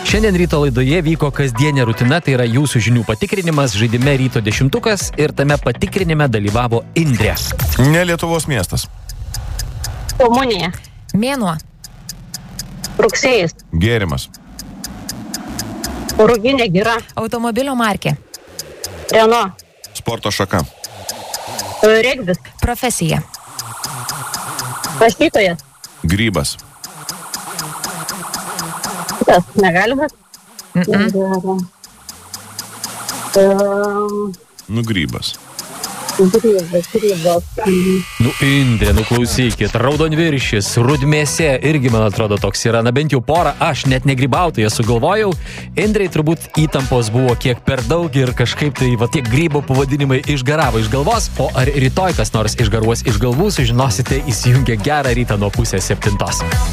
Šiandien ryto laidoje vyko kasdienė rutina, tai yra jūsų žinių patikrinimas, žaidime ryto 10 ir tame patikrinime dalyvavo Indrė. Ne Lietuvos miestas. Komunija. Mėnuo. Rugsėjis. Gėrimas. Ruginė gira. Automobilio markė. Renault. Sporto šaka. Regbis. Profesija. Rašytojas. Grybas. Kitas negalima. Grybas. Grybas. Nu, Indrė, klausykit, raudonviršis, rudmėsė, irgi, man atrodo, toks yra, na bent jau porą, aš net negrybautoją sugalvojau. Indrei turbūt įtampos buvo kiek per daug ir kažkaip tai va tiek grybo pavadinimai išgaravo iš galvos, o ar rytoj kas nors išgaruos iš galvų, sužinosite įsijungę Gerą rytą nuo 6:30.